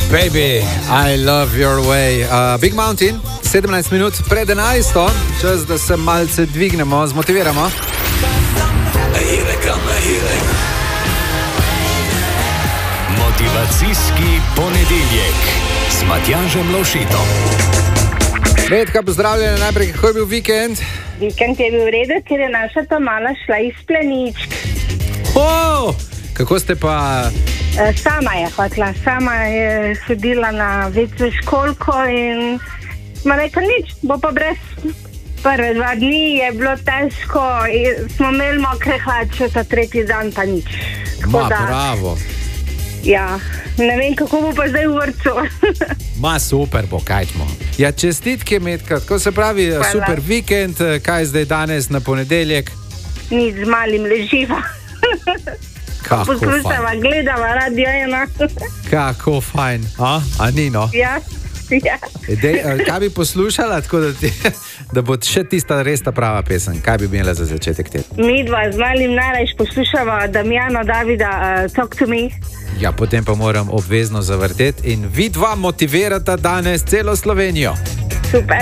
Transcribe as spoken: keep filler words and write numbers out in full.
Baby, I love your way. Uh, Big Mountain, sedemnajst minut pred enajsto, čas, da se malce dvignemo, zmotiviramo. Motivacijski ponedeljek s Matjažem Lovšitom. Metka, pozdravljena najprej, kako je bil vikend? Vikend je bil v redu, ker je naša Tamala šla iz Planičk. Oh, kako ste pa... E, sama je hotela, sama je hodila na večjo školko in smo rekli nič, bo pa brez. Prve dva dni je bilo težko, smo imeli mokre hlače, ta tretji dan pa nič. Ma, bravo. Ja, ne vem, kako bo pa zdaj v vrtu. Ma, super bo, kaj smo. Ja, čestitke, Metka, tako se pravi, hvala. Super vikend, kaj zdaj danes na ponedeljek? Nič, z malim leživa. Kako poslušava, fajn. gledava radio ena. Kako fajn, a? A ni, no? Ja, ja. Dej, kaj bi poslušala, tako da, ti, da bo še tista res ta prava pesem? Kaj bi imela za začetek te? Mi dva z malim najrajš poslušava Damjana Davida, uh, Talk to me. Ja, potem pa moram obvezno zavrteti in vi dva motivirata danes celo Slovenijo. Super.